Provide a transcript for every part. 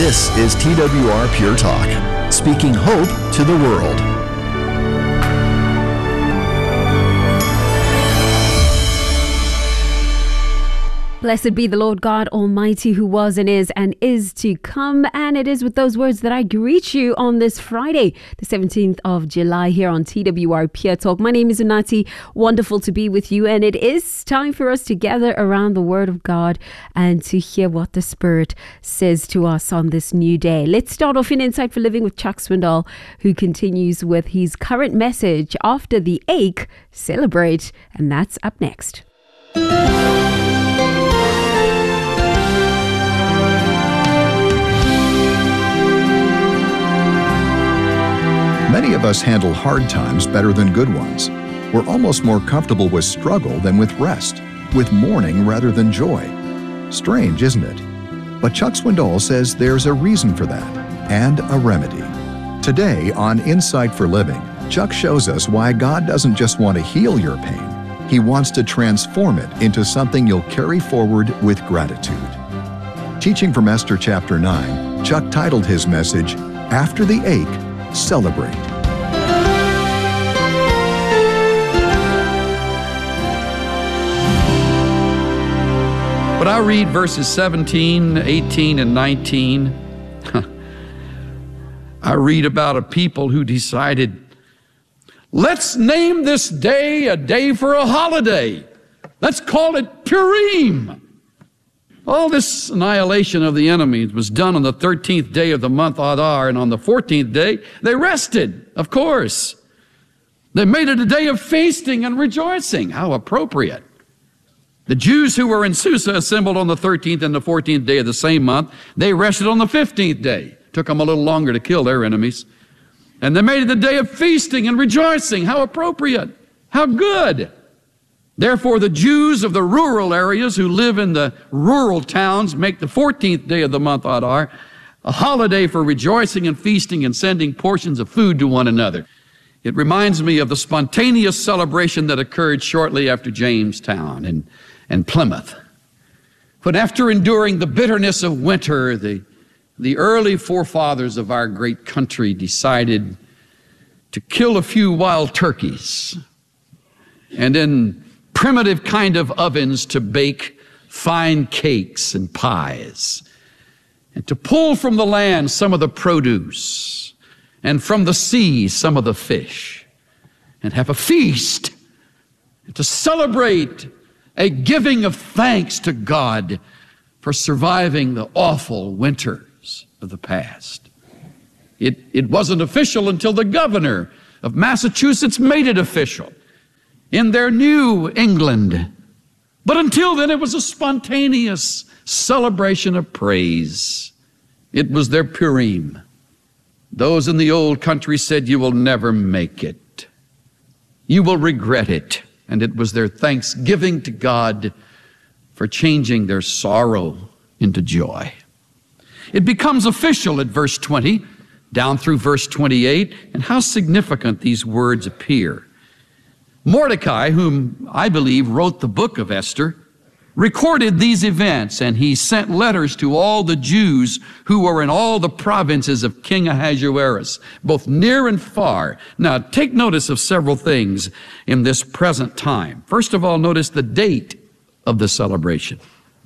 This is TWR Pure Talk, speaking hope to the world. Blessed be the Lord God Almighty, who was and is to come. And it is with those words that I greet you on this Friday, the 17th of July, here on TWR Pure Talk. My name is Unati. Wonderful to be with you. And it is time for us to gather around the Word of God and to hear what the Spirit says to us on this new day. Let's start off in Insight for Living with Chuck Swindoll, who continues with his current message, After the Ache, Celebrate. And that's up next. Many of us handle hard times better than good ones. We're almost more comfortable with struggle than with rest, with mourning rather than joy. Strange, isn't it? But Chuck Swindoll says there's a reason for that, and a remedy. Today on Insight for Living, Chuck shows us why God doesn't just want to heal your pain. He wants to transform it into something you'll carry forward with gratitude. Teaching from Esther chapter 9, Chuck titled his message, After the Ache, Celebrate. But I read verses 17, 18, and 19. I read about a people who decided, let's name this day a day for a holiday. Let's call it Purim. All this annihilation of the enemy was done on the 13th day of the month Adar, and on the 14th day, they rested, of course. They made it a day of feasting and rejoicing. How appropriate. The Jews who were in Susa assembled on the 13th and the 14th day of the same month. They rested on the 15th day. Took them a little longer to kill their enemies. And they made it a day of feasting and rejoicing. How appropriate. How good. Therefore, the Jews of the rural areas who live in the rural towns make the 14th day of the month Adar a holiday for rejoicing and feasting and sending portions of food to one another. It reminds me of the spontaneous celebration that occurred shortly after Jamestown and Plymouth. When after enduring the bitterness of winter, the early forefathers of our great country decided to kill a few wild turkeys and in primitive kind of ovens to bake fine cakes and pies, and to pull from the land some of the produce, and from the sea some of the fish, and have a feast, and to celebrate a giving of thanks to God for surviving the awful winters of the past. It wasn't official until the governor of Massachusetts made it official in their New England. But until then, it was a spontaneous celebration of praise. It was their Purim. Those in the old country said, you will never make it. You will regret it. And it was their thanksgiving to God for changing their sorrow into joy. It becomes official at verse 20, down through verse 28, and how significant these words appear. Mordecai, whom I believe wrote the book of Esther, recorded these events, and he sent letters to all the Jews who were in all the provinces of King Ahasuerus, both near and far. Now, take notice of several things in this present time. First of all, notice the date of the celebration,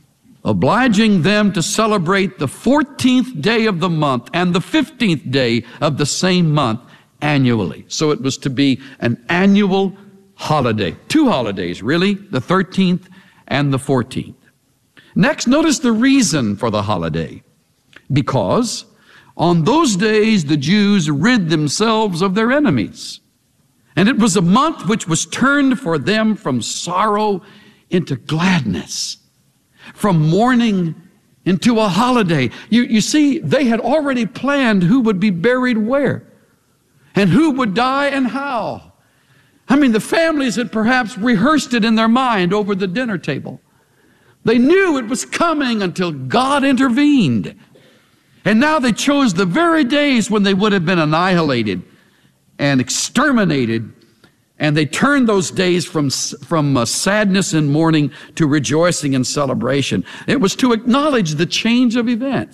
obliging them to celebrate the 14th day of the month and the 15th day of the same month annually. So it was to be an annual holiday. Two holidays, really, the 13th and the 14th. Next, notice the reason for the holiday. Because on those days the Jews rid themselves of their enemies. And it was a month which was turned for them from sorrow into gladness, from mourning into a holiday. You see, they had already planned who would be buried where, and who would die and how. I mean, the families had perhaps rehearsed it in their mind over the dinner table. They knew it was coming until God intervened. And now they chose the very days when they would have been annihilated and exterminated, and they turned those days from sadness and mourning to rejoicing and celebration. It was to acknowledge the change of events.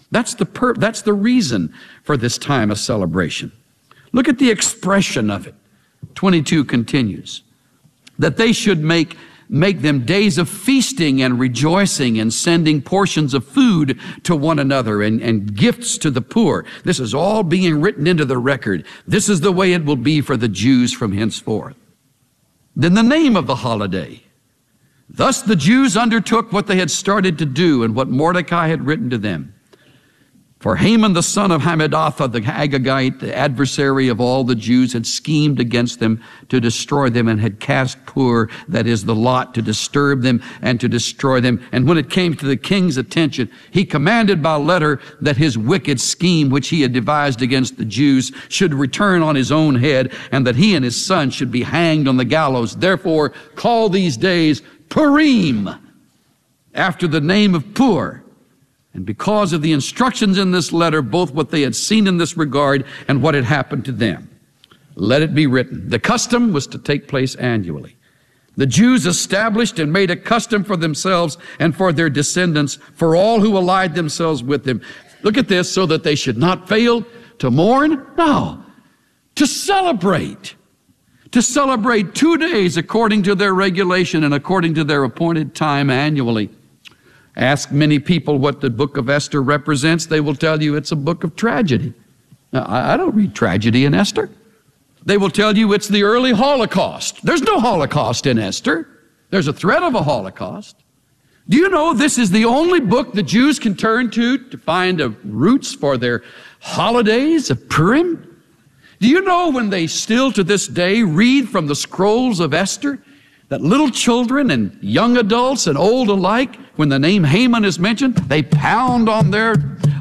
That's the reason for this time of celebration. Look at the expression of it. 22 continues, that they should make them days of feasting and rejoicing and sending portions of food to one another and gifts to the poor. This is all being written into the record. This is the way it will be for the Jews from henceforth. Then the name of the holiday. Thus the Jews undertook what they had started to do and what Mordecai had written to them. For Haman the son of Hammedatha the Agagite, the adversary of all the Jews, had schemed against them to destroy them and had cast Pur, that is the lot, to disturb them and to destroy them. And when it came to the king's attention, he commanded by letter that his wicked scheme which he had devised against the Jews should return on his own head, and that he and his son should be hanged on the gallows. Therefore call these days Purim, after the name of Pur. And because of the instructions in this letter, both what they had seen in this regard and what had happened to them, let it be written. The custom was to take place annually. The Jews established and made a custom for themselves and for their descendants, for all who allied themselves with them. Look at this, so that they should not fail to mourn, no, to celebrate. To celebrate 2 days according to their regulation and according to their appointed time annually. Ask many people what the book of Esther represents. They will tell you it's a book of tragedy. Now, I don't read tragedy in Esther. They will tell you it's the early Holocaust. There's no Holocaust in Esther. There's a threat of a Holocaust. Do you know this is the only book the Jews can turn to find roots for their holidays of Purim? Do you know when they still to this day read from the scrolls of Esther, that little children and young adults and old alike, when the name Haman is mentioned, they pound on their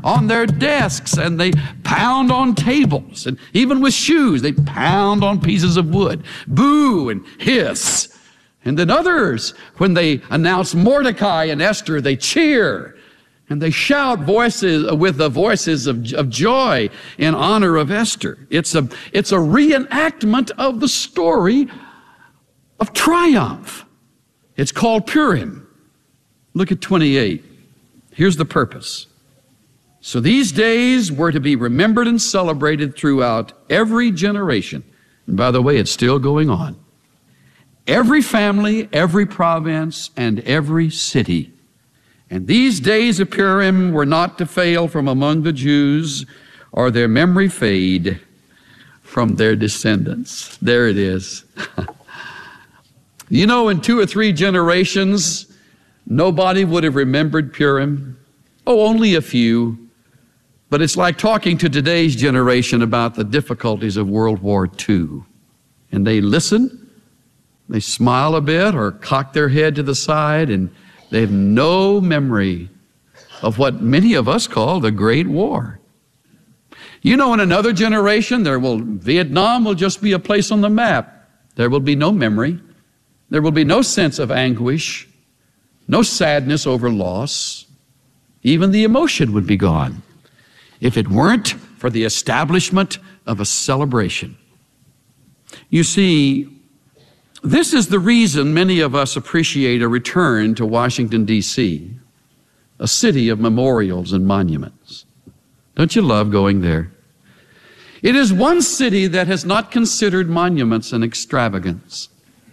desks and they pound on tables, and even with shoes, they pound on pieces of wood, boo and hiss. And then others, when they announce Mordecai and Esther, they cheer and they shout with the voices of joy in honor of Esther. It's a reenactment of the story of triumph. It's called Purim. Look at 28. Here's the purpose. So these days were to be remembered and celebrated throughout every generation. And by the way, it's still going on. Every family, every province, and every city. And these days of Purim were not to fail from among the Jews, or their memory fade from their descendants. There it is. You know, in 2 or 3 generations, nobody would have remembered Purim. Oh, only a few. But it's like talking to today's generation about the difficulties of World War II. And they listen, they smile a bit or cock their head to the side, and they have no memory of what many of us call the Great War. You know, in another generation, Vietnam will just be a place on the map. There will be no memory. There will be no sense of anguish, no sadness over loss. Even the emotion would be gone if it weren't for the establishment of a celebration. You see, this is the reason many of us appreciate a return to Washington, D.C., a city of memorials and monuments. Don't you love going there? It is one city that has not considered monuments an extravagance.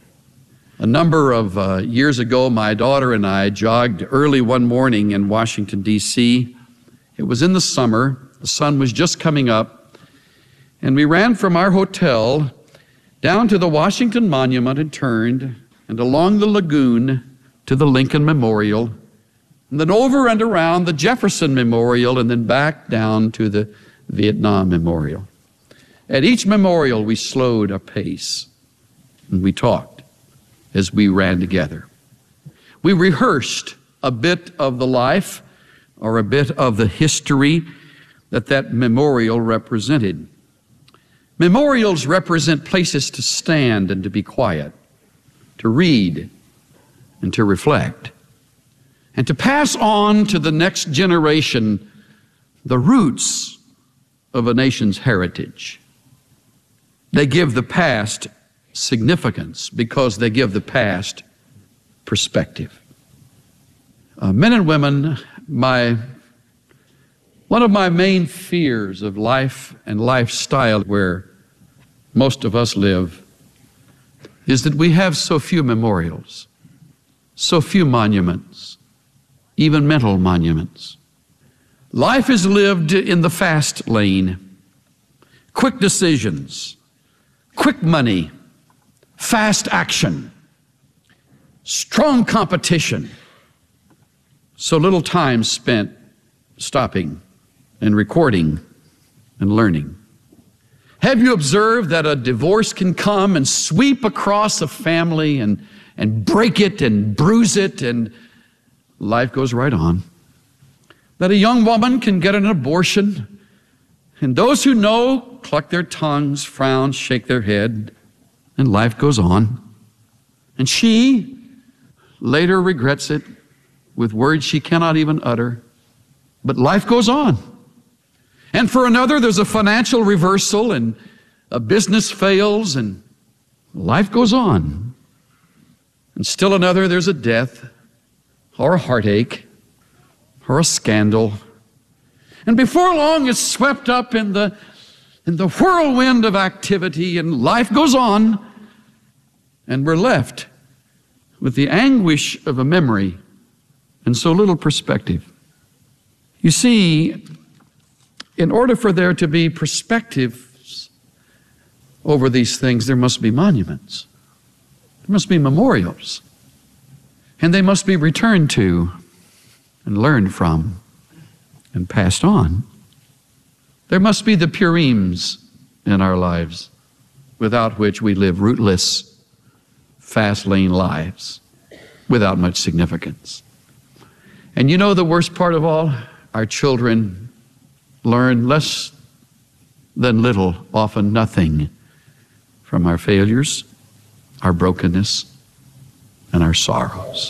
A number of years ago, my daughter and I jogged early one morning in Washington, D.C. It was in the summer. The sun was just coming up. And we ran from our hotel down to the Washington Monument and turned, and along the lagoon to the Lincoln Memorial, and then over and around the Jefferson Memorial, and then back down to the Vietnam Memorial. At each memorial, we slowed our pace, and we talked as we ran together. We rehearsed a bit of the life or a bit of the history that memorial represented. Memorials represent places to stand and to be quiet, to read and to reflect, and to pass on to the next generation the roots of a nation's heritage. They give the past significance because they give the past perspective. Men and women, one One of my main fears of life and lifestyle where most of us live is that we have so few memorials, so few monuments, even mental monuments. Life is lived in the fast lane. Quick decisions, quick money, fast action, strong competition. So little time spent stopping and recording and learning. Have you observed that a divorce can come and sweep across a family and break it and bruise it, and life goes right on? That a young woman can get an abortion, and those who know cluck their tongues, frown, shake their head, and life goes on. And she later regrets it with words she cannot even utter, but life goes on. And for another, there's a financial reversal and a business fails and life goes on. And still another, there's a death or a heartache or a scandal. And before long, it's swept up in the whirlwind of activity, and life goes on, and we're left with the anguish of a memory and so little perspective. You see, in order for there to be perspectives over these things, there must be monuments. There must be memorials. And they must be returned to and learned from and passed on. There must be the Purims in our lives, without which we live rootless, fast lane lives without much significance. And you know the worst part of all? Our children learn less than little, often nothing, from our failures, our brokenness, and our sorrows.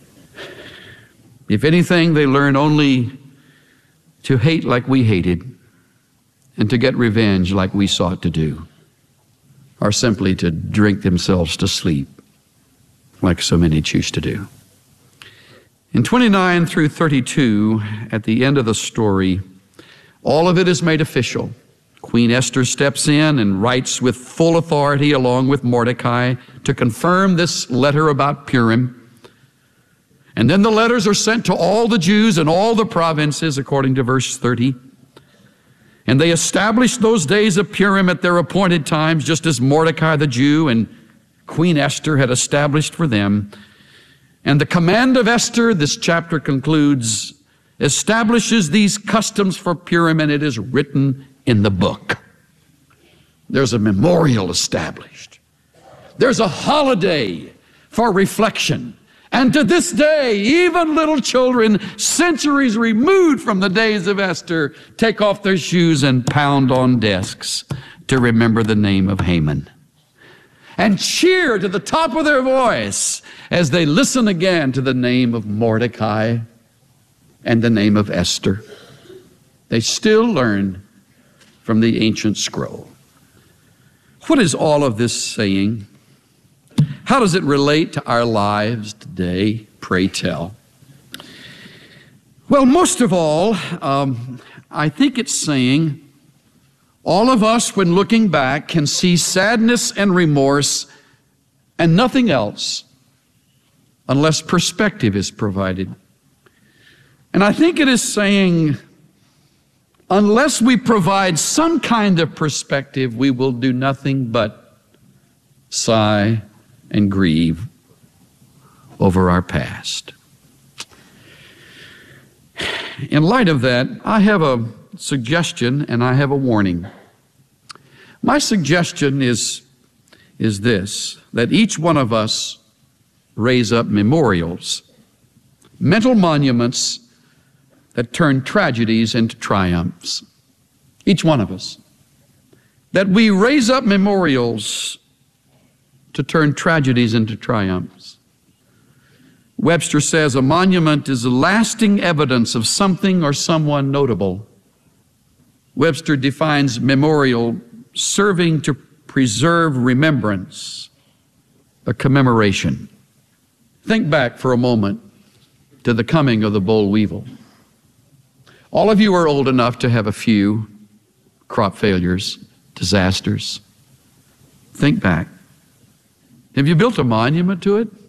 If anything, they learn only to hate like we hated and to get revenge like we sought to do, or simply to drink themselves to sleep like so many choose to do. In 29 through 32, at the end of the story, all of it is made official. Queen Esther steps in and writes with full authority along with Mordecai to confirm this letter about Purim. And then the letters are sent to all the Jews in all the provinces, according to verse 30. And they established those days of Purim at their appointed times, just as Mordecai the Jew and Queen Esther had established for them. And the command of Esther, this chapter concludes, establishes these customs for Purim, and it is written in the book. There's a memorial established. There's a holiday for reflection. And to this day, even little children, centuries removed from the days of Esther, take off their shoes and pound on desks to remember the name of Haman, and cheer to the top of their voice as they listen again to the name of Mordecai and the name of Esther. They still learn from the ancient scroll. What is all of this saying? How does it relate to our lives today? Pray tell. Well, most of all, I think it's saying all of us, when looking back, can see sadness and remorse and nothing else unless perspective is provided. And I think it is saying, unless we provide some kind of perspective, we will do nothing but sigh and grieve over our past. In light of that, I have a suggestion and I have a warning. My suggestion is this, that each one of us raise up memorials, mental monuments that turn tragedies into triumphs. Each one of us. That we raise up memorials to turn tragedies into triumphs. Webster says a monument is a lasting evidence of something or someone notable. Webster defines memorial serving to preserve remembrance, a commemoration. Think back for a moment to the coming of the boll weevil. All of you are old enough to have a few crop failures, disasters. Think back. Have you built a monument to it?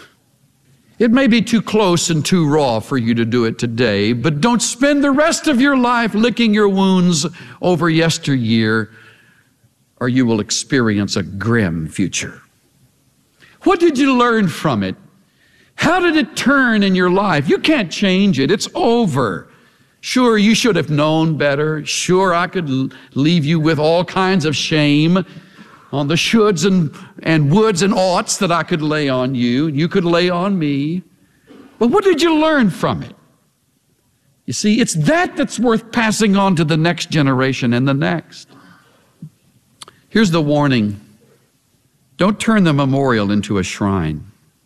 It may be too close and too raw for you to do it today, but don't spend the rest of your life licking your wounds over yesteryear, or you will experience a grim future. What did you learn from it? How did it turn in your life? You can't change it. It's over. Sure, you should have known better. Sure, I could leave you with all kinds of shame on the shoulds and woulds and oughts that I could lay on you. You could lay on me. But what did you learn from it? You see, it's that's worth passing on to the next generation and the next. Here's the warning. Don't turn the memorial into a shrine.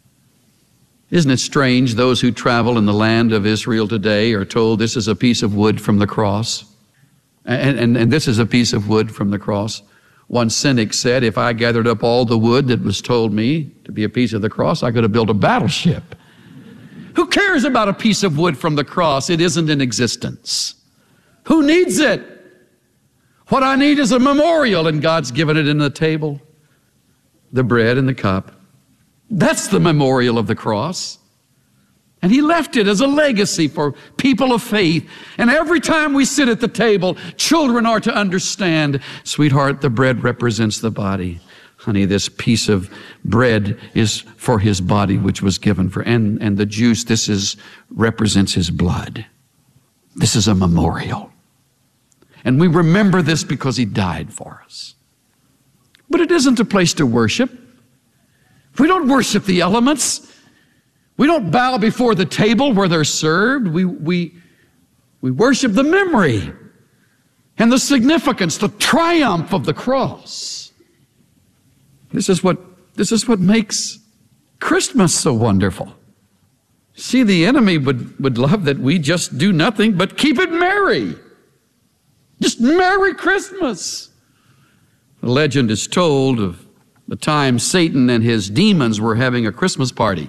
Isn't it strange those who travel in the land of Israel today are told this is a piece of wood from the cross, and this is a piece of wood from the cross. One cynic said, if I gathered up all the wood that was told me to be a piece of the cross, I could have built a battleship. Who cares about a piece of wood from the cross? It isn't in existence. Who needs it? What I need is a memorial, and God's given it in the table, the bread and the cup. That's the memorial of the cross. And he left it as a legacy for people of faith. And every time we sit at the table, children are to understand, sweetheart, the bread represents the body. Honey, this piece of bread is for his body, which was given for, and the juice, represents his blood. This is a memorial. And we remember this because he died for us. But it isn't a place to worship. We don't worship the elements. We don't bow before the table where they're served. We worship the memory and the significance, the triumph of the cross. This is what makes Christmas so wonderful. See, the enemy would love that we just do nothing but keep it merry. Just Merry Christmas. The legend is told of the time Satan and his demons were having a Christmas party.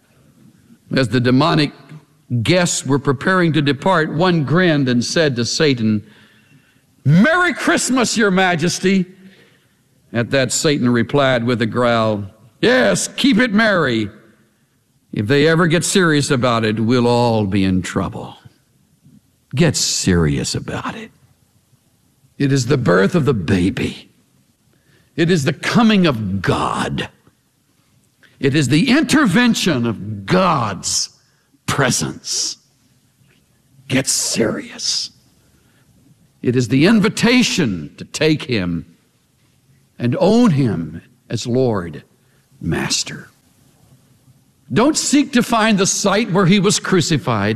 As the demonic guests were preparing to depart, one grinned and said to Satan, "Merry Christmas, Your Majesty." At that, Satan replied with a growl, "Yes, keep it merry. If they ever get serious about it, we'll all be in trouble." Get serious about it. It is the birth of the baby. It is the coming of God. It is the intervention of God's presence. Get serious. It is the invitation to take him and own him as Lord, Master. Don't seek to find the site where he was crucified.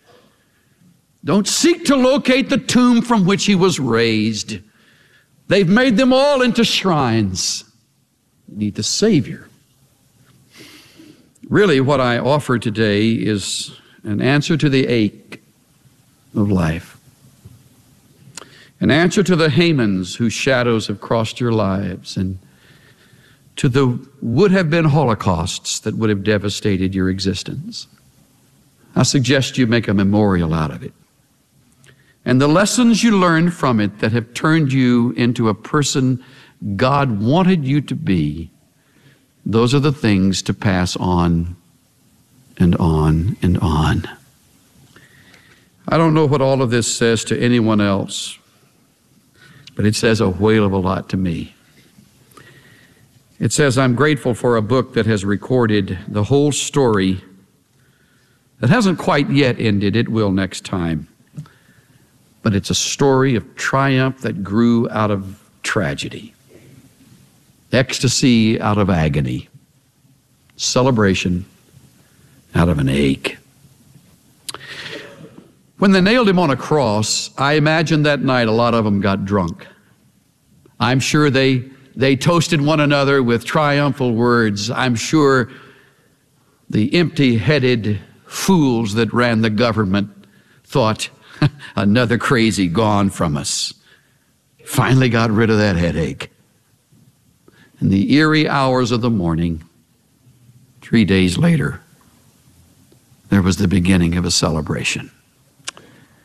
Don't seek to locate the tomb from which he was raised. They've made them all into shrines. You need the Savior. Really, what I offer today is an answer to the ache of life. An answer to the Hamans whose shadows have crossed your lives, and to the would-have-been holocausts that would have devastated your existence. I suggest you make a memorial out of it. And the lessons you learned from it that have turned you into a person God wanted you to be, those are the things to pass on and on and on. I don't know what all of this says to anyone else, but it says a whale of a lot to me. It says, I'm grateful for a book that has recorded the whole story that hasn't quite yet ended. It will next time. But it's a story of triumph that grew out of tragedy, ecstasy out of agony, celebration out of an ache. When they nailed him on a cross, I imagine that night a lot of them got drunk. I'm sure they toasted one another with triumphal words. I'm sure the empty-headed fools that ran the government thought, another crazy gone from us. Finally got rid of that headache. In the eerie hours of the morning, 3 days later, there was the beginning of a celebration.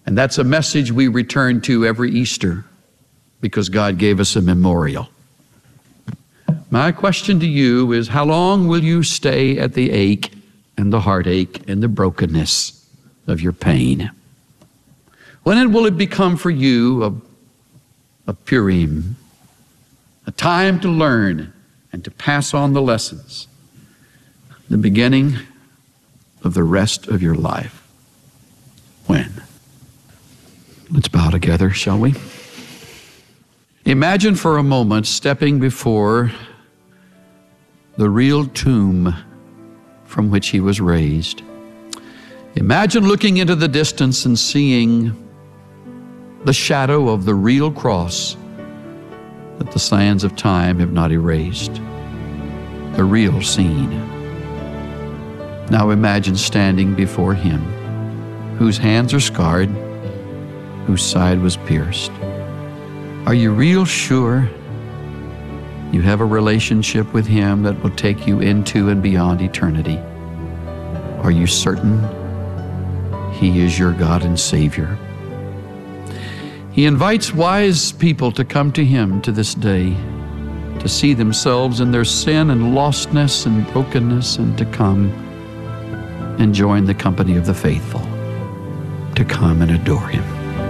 And that's a message we return to every Easter because God gave us a memorial. My question to you is, how long will you stay at the ache and the heartache and the brokenness of your pain? When will it become for you a Purim, a time to learn and to pass on the lessons, the beginning of the rest of your life? When? Let's bow together, shall we? Imagine for a moment stepping before the real tomb from which he was raised. Imagine looking into the distance and seeing the shadow of the real cross that the sands of time have not erased. The real scene. Now imagine standing before him, whose hands are scarred, whose side was pierced. Are you real sure you have a relationship with him that will take you into and beyond eternity? Are you certain he is your God and Savior? He invites wise people to come to him to this day, to see themselves in their sin and lostness and brokenness, and to come and join the company of the faithful, to come and adore him.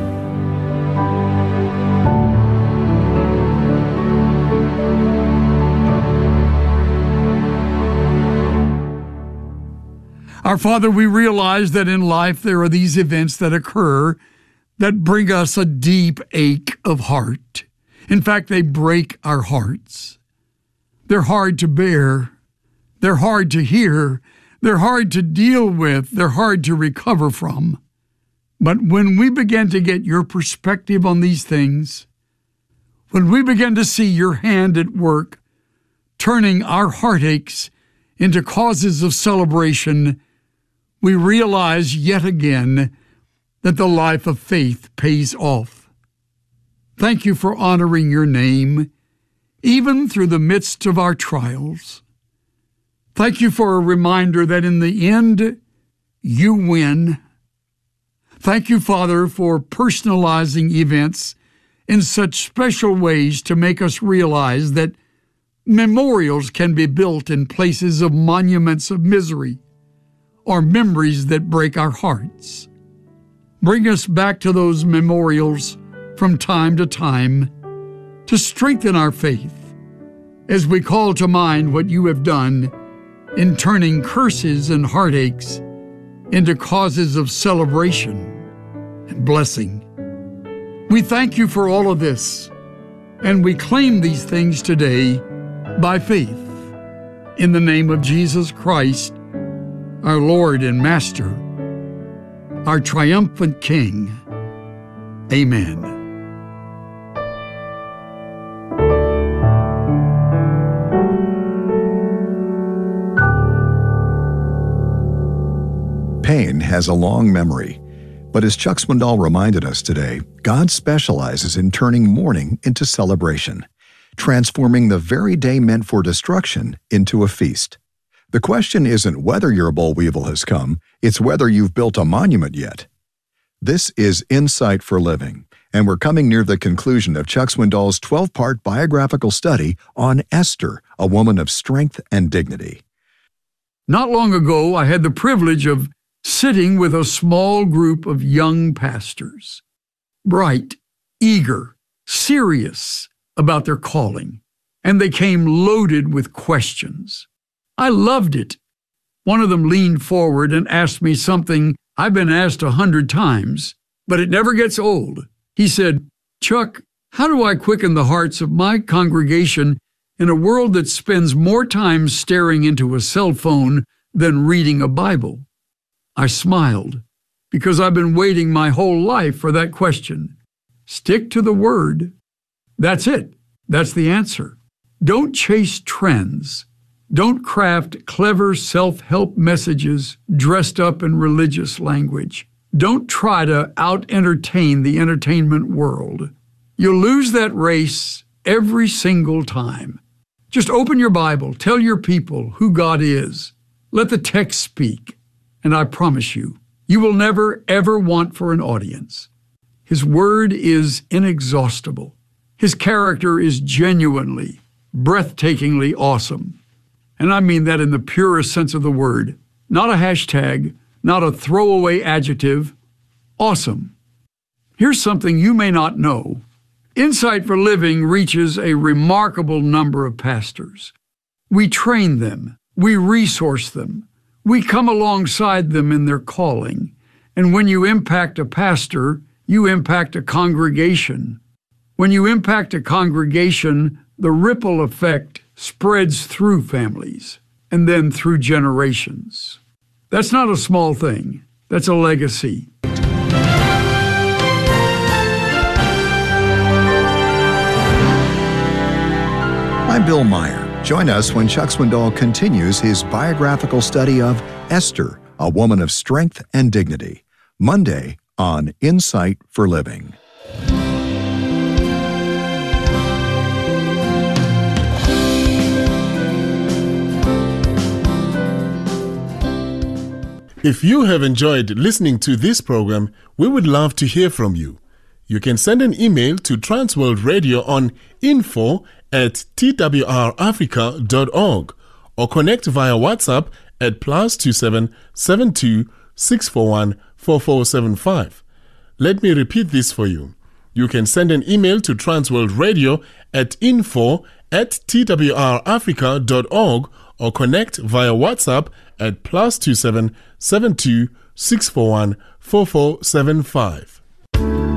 Our Father, we realize that in life there are these events that occur that bring us a deep ache of heart. In fact, they break our hearts. They're hard to bear. They're hard to hear. They're hard to deal with. They're hard to recover from. But when we begin to get your perspective on these things, when we begin to see your hand at work, turning our heartaches into causes of celebration, we realize yet again that the life of faith pays off. Thank you for honoring your name, even through the midst of our trials. Thank you for a reminder that in the end, you win. Thank you, Father, for personalizing events in such special ways to make us realize that memorials can be built in places of monuments of misery or memories that break our hearts. Bring us back to those memorials from time to time to strengthen our faith as we call to mind what you have done in turning curses and heartaches into causes of celebration and blessing. We thank you for all of this, and we claim these things today by faith. In the name of Jesus Christ, our Lord and Master, our triumphant King. Amen. Pain has a long memory, but as Chuck Swindoll reminded us today, God specializes in turning mourning into celebration, transforming the very day meant for destruction into a feast. The question isn't whether your boll weevil has come, it's whether you've built a monument yet. This is Insight for Living, and we're coming near the conclusion of Chuck Swindoll's 12-part biographical study on Esther, a woman of strength and dignity. Not long ago, I had the privilege of sitting with a small group of young pastors, bright, eager, serious about their calling, and they came loaded with questions. I loved it. One of them leaned forward and asked me something I've been asked 100 times, but it never gets old. He said, "Chuck, how do I quicken the hearts of my congregation in a world that spends more time staring into a cell phone than reading a Bible?" I smiled, because I've been waiting my whole life for that question. Stick to the Word. That's it. That's the answer. Don't chase trends. Don't craft clever self-help messages dressed up in religious language. Don't try to out-entertain the entertainment world. You'll lose that race every single time. Just open your Bible. Tell your people who God is. Let the text speak. And I promise you, you will never, ever want for an audience. His word is inexhaustible. His character is genuinely, breathtakingly awesome. And I mean that in the purest sense of the word. Not a hashtag, not a throwaway adjective. Awesome. Here's something you may not know. Insight for Living reaches a remarkable number of pastors. We train them. We resource them. We come alongside them in their calling. And when you impact a pastor, you impact a congregation. When you impact a congregation, the ripple effect spreads through families and then through generations. That's not a small thing. That's a legacy. I'm Bill Meyer. Join us when Chuck Swindoll continues his biographical study of Esther, a woman of strength and dignity. Monday on Insight for Living. If you have enjoyed listening to this program, we would love to hear from you. You can send an email to Transworld Radio on info@twrafrica.org or connect via WhatsApp at +27 72 641 4475. Let me repeat this for you. You can send an email to Transworld Radio at info@twrafrica.org or connect via WhatsApp at +27 72 641 4475.